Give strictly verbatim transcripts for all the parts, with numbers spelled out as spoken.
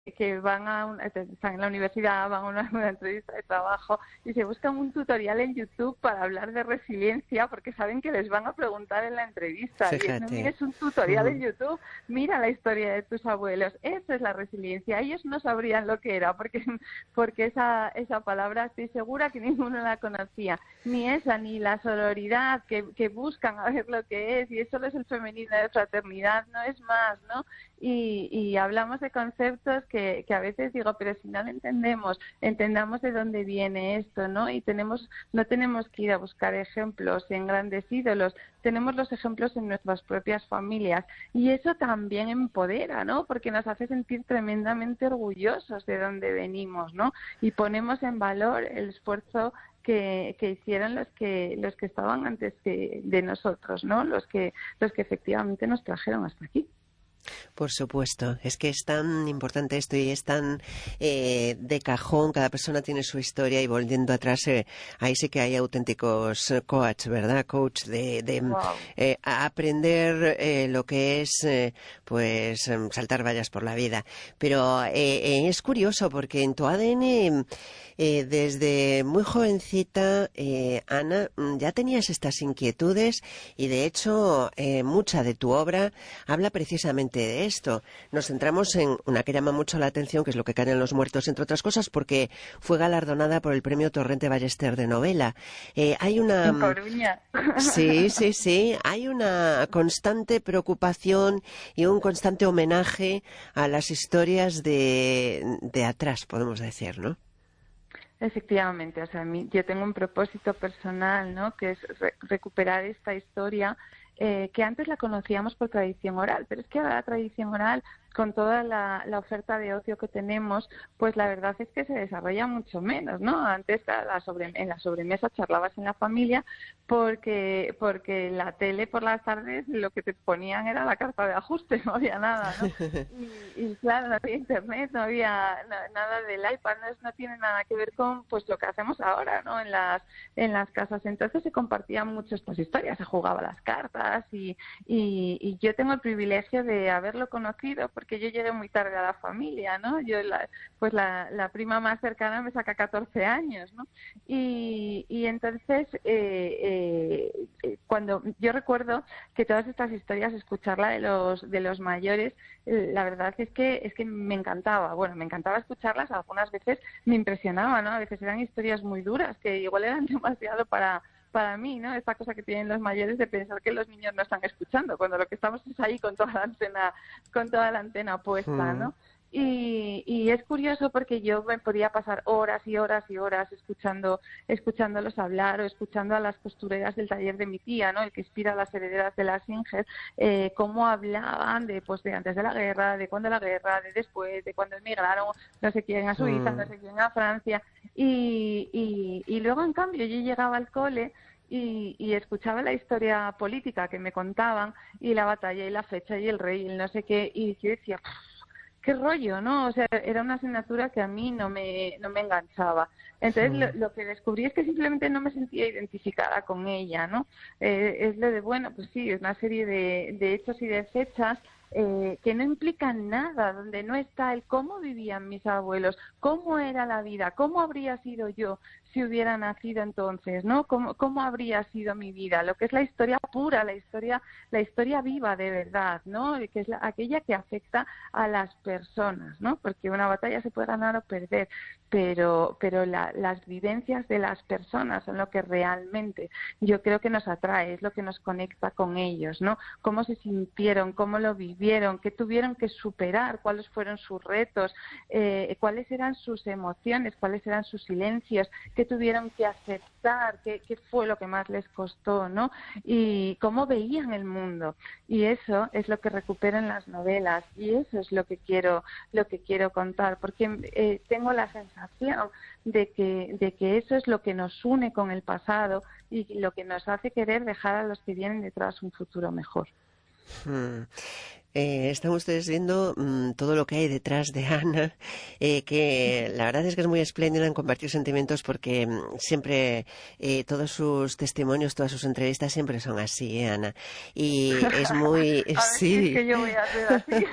que van a una, están en la universidad, van a una, una entrevista de trabajo y se buscan un tutorial en YouTube para hablar de resiliencia porque saben que les van a preguntar en la entrevista. Y es, no Fíjate. mires un tutorial en Uh-huh. YouTube, mira la historia de tus abuelos. Eso es la resiliencia. Ellos no sabrían lo que era porque, porque esa, esa palabra estoy segura que ninguno la conocía. Ni esa, ni la sororidad que, que buscan a ver lo que es. Y eso es el femenino de fraternidad, no es más, ¿no? Y, y hablamos de conceptos que, que a veces digo, pero si no lo entendemos, entendamos de dónde viene esto, ¿no? Y tenemos, no tenemos que ir a buscar ejemplos en grandes ídolos, tenemos los ejemplos en nuestras propias familias y eso también empodera, ¿no? Porque nos hace sentir tremendamente orgullosos de dónde venimos, ¿no? Y ponemos en valor el esfuerzo que, que hicieron los que los que estaban antes que, de nosotros, ¿no? Los que los que efectivamente nos trajeron hasta aquí. Por supuesto, es que es tan importante esto y es tan eh, de cajón, cada persona tiene su historia y volviendo atrás, eh, ahí sí que hay auténticos eh, coach, ¿verdad? Coach de, de Wow. eh, a aprender eh, lo que es, eh, pues, em, saltar vallas por la vida. Pero eh, eh, es curioso porque en tu A D N, eh, desde muy jovencita, eh, Ana, ya tenías estas inquietudes y de hecho eh, mucha de tu obra habla precisamente de esto. Nos centramos en una que llama mucho la atención, que es Lo que caen en los muertos, entre otras cosas, porque fue galardonada por el premio Torrente Ballester de novela. Eh, hay una... En Coruña. Sí, sí, sí. Hay una constante preocupación y un constante homenaje a las historias de, de atrás, podemos decir, ¿no? Efectivamente, o sea, mi, yo tengo un propósito personal, ¿no? Que es re- recuperar esta historia eh, que antes la conocíamos por tradición oral, pero es que ahora la tradición oral, con toda la, la oferta de ocio que tenemos, pues la verdad es que se desarrolla mucho menos, ¿no? Antes a la sobre, en la sobremesa charlabas en la familia porque porque la tele por las tardes lo que te ponían era la carta de ajuste, no había nada, ¿no? Y, y claro, no había internet, no había no, nada del iPad, no, es- no tiene nada que ver con pues lo que hacemos ahora, ¿no? En las en las casas. Entonces se compartían mucho estas historias, se jugaba a las cartas y, y, y yo tengo el privilegio de haberlo conocido porque yo llegué muy tarde a la familia, ¿no? Yo la, pues la, la prima más cercana me saca catorce años, ¿no? Y, y entonces eh, eh, cuando yo recuerdo que todas estas historias, escucharla de los de los mayores, la verdad es que es que me encantaba. Bueno, me encantaba escucharlas. Algunas veces me impresionaba, ¿no? A veces eran historias muy duras que igual eran demasiado para para mí, ¿no? Esta cosa que tienen los mayores de pensar que los niños no están escuchando, cuando lo que estamos es ahí con toda la antena con toda la antena puesta, Mm. ¿no? Y, y es curioso porque yo me podía pasar horas y horas y horas escuchando escuchándolos hablar o escuchando a las costureras del taller de mi tía, ¿no? El que inspira a las herederas de la Singer, eh, cómo hablaban de pues de antes de la guerra, de cuando la guerra, de después, de cuando emigraron, no sé quién a Suiza, no Mm. sé quién a Francia, y, y, y luego en cambio yo llegaba al cole y, y escuchaba la historia política que me contaban y la batalla y la fecha y el rey y el no sé qué, y yo decía, qué rollo, ¿no? O sea, era una asignatura que a mí no me, no me enganchaba. Entonces, lo, Mm. lo que descubrí es que simplemente no me sentía identificada con ella, ¿no? Eh, es lo de, bueno, pues sí, es una serie de, de hechos y de fechas eh, que no implican nada, donde no está el cómo vivían mis abuelos, cómo era la vida, cómo habría sido yo si hubiera nacido entonces, ¿no? ¿Cómo, cómo habría sido mi vida? Lo que es la historia pura, la historia, la historia viva de verdad, ¿no? Que es la, aquella que afecta a las personas, ¿no? Porque una batalla se puede ganar o perder, pero, pero la, las vivencias de las personas son lo que realmente yo creo que nos atrae, es lo que nos conecta con ellos, ¿no? Cómo se sintieron, cómo lo vivieron, qué tuvieron que superar, cuáles fueron sus retos, eh, cuáles eran sus emociones, cuáles eran sus silencios, qué tuvieron que aceptar, qué, qué fue lo que más les costó, ¿no? Y cómo veían el mundo. Y eso es lo que recupero en las novelas y eso es lo que quiero, lo que quiero contar, porque eh, tengo la sensación de que, de que eso es lo que nos une con el pasado y lo que nos hace querer dejar a los que vienen detrás un futuro mejor. Mm. Eh, están ustedes viendo mmm, todo lo que hay detrás de Ana, eh, que la verdad es que es muy espléndida en compartir sentimientos porque mmm, siempre, eh, todos sus testimonios, todas sus entrevistas siempre son así, ¿eh, Ana? Y es muy... A ver si es Sí, que yo voy a ser así.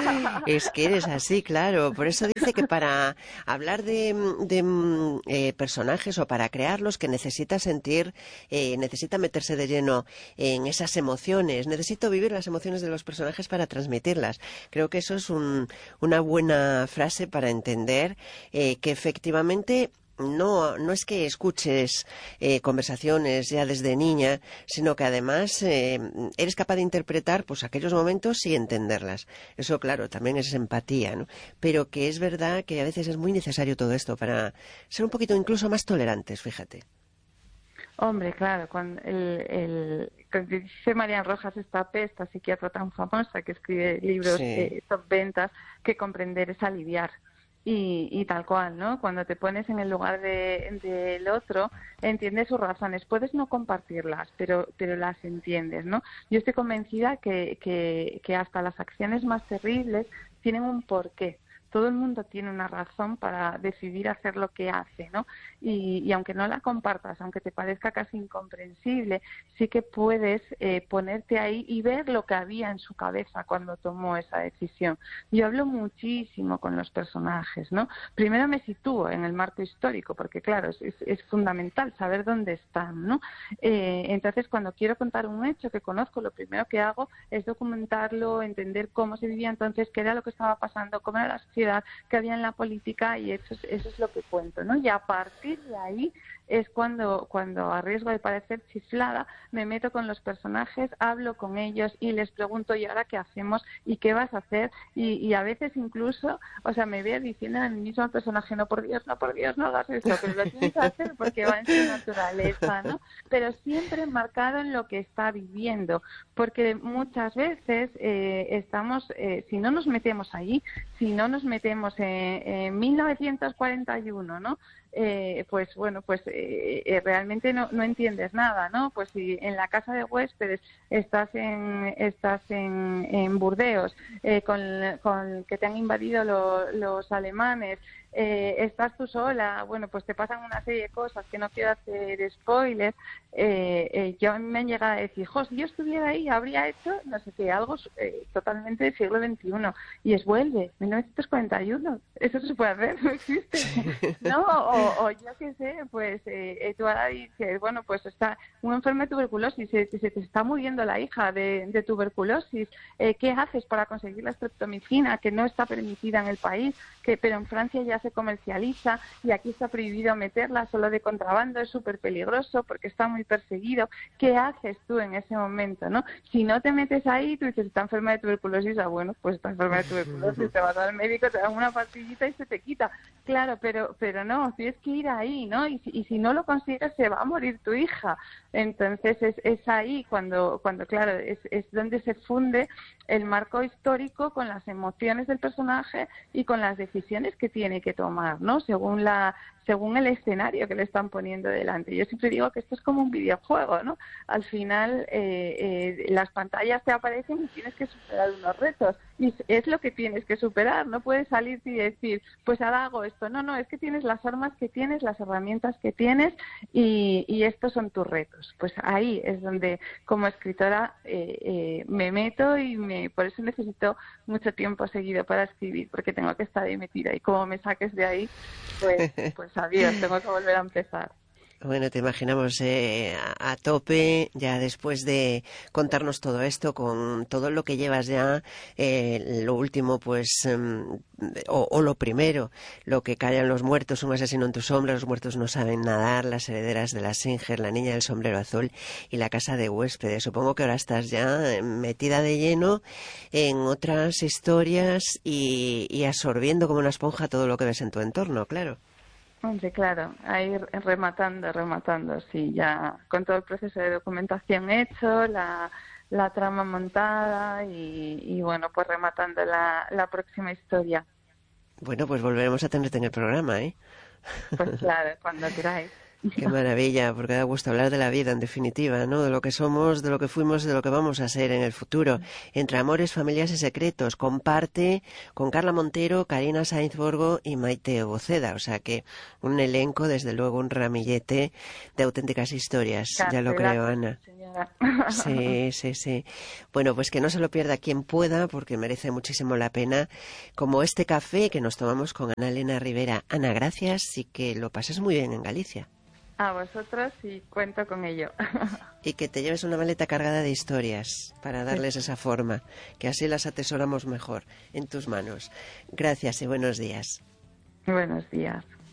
es que eres así, claro. Por eso dice que para hablar de, de mm, eh, personajes o para crearlos, que necesita sentir, eh, necesita meterse de lleno en esas emociones, necesito vivir las emociones de los personajes para transmitirlas. Creo que eso es un, una buena frase para entender eh, que efectivamente no, no es que escuches eh, conversaciones ya desde niña, sino que además eh, eres capaz de interpretar pues aquellos momentos y entenderlas. Eso, claro, también es empatía, ¿no? Pero que es verdad que a veces es muy necesario todo esto para ser un poquito incluso más tolerantes, fíjate. Hombre, claro, cuando el, el, cuando dice Marian Rojas Estapé, esta psiquiatra tan famosa que escribe libros Sí. eh, top ventas, que comprender es aliviar. Y, y tal cual, ¿no? Cuando te pones en el lugar de, del otro, entiendes sus razones. Puedes no compartirlas, pero, pero las entiendes, ¿no? Yo estoy convencida que, que, que hasta las acciones más terribles tienen un porqué. Todo el mundo tiene una razón para decidir hacer lo que hace, ¿no? Y, y aunque no la compartas, aunque te parezca casi incomprensible, sí que puedes eh, ponerte ahí y ver lo que había en su cabeza cuando tomó esa decisión. Yo hablo muchísimo con los personajes, ¿no? Primero me sitúo en el marco histórico, porque claro, es, es, es fundamental saber dónde están, ¿no? Eh, entonces, cuando quiero contar un hecho que conozco, lo primero que hago es documentarlo, entender cómo se vivía entonces, qué era lo que estaba pasando, cómo era la sociedad, que había en la política, y eso es, eso es lo que cuento, ¿no? Y a partir de ahí es cuando, cuando a riesgo de parecer chiflada, me meto con los personajes, hablo con ellos y les pregunto, ¿y ahora qué hacemos? ¿Y qué vas a hacer? Y, y a veces incluso, o sea, me veo diciendo a mí mismo al personaje, no, por Dios, no, por Dios, no hagas esto, pero lo tienes que hacer porque va en su naturaleza, ¿no? Pero siempre enmarcado en lo que está viviendo, porque muchas veces eh, estamos, eh, si no nos metemos allí, si no nos metemos en, en mil novecientos cuarenta y uno, ¿no? Eh, pues bueno, pues eh, eh, realmente no, no entiendes nada, ¿no? Pues si en la casa de huéspedes estás en estás en, en Burdeos, eh, con, con que te han invadido lo, los alemanes, eh, estás tú sola, bueno, pues te pasan una serie de cosas que no quiero hacer spoilers. Eh, eh, yo a mí me han llegado a decir, jo, si yo estuviera ahí habría hecho, no sé qué, algo eh, totalmente del siglo veintiuno, y es vuelve, mil novecientos cuarenta y uno, eso se puede hacer, no existe, ¿no? O, o yo qué sé, pues eh, tú ahora dices, bueno, pues está un enfermo de tuberculosis, se, se te está muriendo la hija de, de tuberculosis, eh, ¿qué haces para conseguir la streptomicina, que no está permitida en el país, que pero en Francia ya se comercializa y aquí está prohibido meterla solo de contrabando, es súper peligroso porque está muy perseguido? ¿Qué haces tú en ese momento, no? Si no te metes ahí, tú dices, está enferma de tuberculosis, ah, bueno, pues está enferma de tuberculosis, te vas al médico, te dan una pastillita y se te quita. Claro, pero pero no, tienes que ir ahí, ¿no? Y si, y si no lo consigues, se va a morir tu hija. Entonces es, es ahí cuando, cuando claro, es, es donde se funde el marco histórico con las emociones del personaje y con las decisiones que tiene que tomar, ¿no? Según la según el escenario que le están poniendo delante. Yo siempre digo que esto es como un videojuego, ¿no? Al final eh, eh, las pantallas te aparecen y tienes que superar unos retos. Y es lo que tienes que superar. No puedes salirte y decir, pues ahora hago esto. No, no, es que tienes las armas que tienes, las herramientas que tienes y, y estos son tus retos. Pues ahí es donde como escritora eh, eh, me meto y me, por eso necesito mucho tiempo seguido para escribir, porque tengo que estar ahí metida. Y como me saques de ahí, pues, pues adiós, tengo que volver a empezar. Bueno, te imaginamos eh, a, a tope ya después de contarnos todo esto, con todo lo que llevas ya, eh, lo último pues, um, o, o lo primero, lo que callan los muertos, un asesino en tu sombra, los muertos no saben nadar, las herederas de la Singer, la niña del sombrero azul y la casa de huéspedes. Supongo que ahora estás ya metida de lleno en otras historias y, y absorbiendo como una esponja todo lo que ves en tu entorno, claro. Hombre, claro, ahí rematando, rematando, sí, ya con todo el proceso de documentación hecho, la, la trama montada y, y bueno, pues rematando la, la próxima historia. Bueno, pues volveremos a tenerte en el programa, ¿eh? Pues claro, cuando queráis. Qué maravilla, porque da gusto hablar de la vida, en definitiva, ¿no? De lo que somos, de lo que fuimos y de lo que vamos a ser en el futuro. Entre amores, familias y secretos. Comparte con Carla Montero, Karina Sainz Borgo y Maite Boceda. O sea que un elenco, desde luego, un ramillete de auténticas historias. Ya lo creo, Ana. Sí, sí, sí. Bueno, pues que no se lo pierda quien pueda, porque merece muchísimo la pena. Como este café que nos tomamos con Ana Elena Rivera. Ana, gracias y que lo pases muy bien en Galicia. A vosotros y cuento con ello. Y que te lleves una maleta cargada de historias para darles esa forma, que así las atesoramos mejor en tus manos. Gracias y buenos días. Buenos días.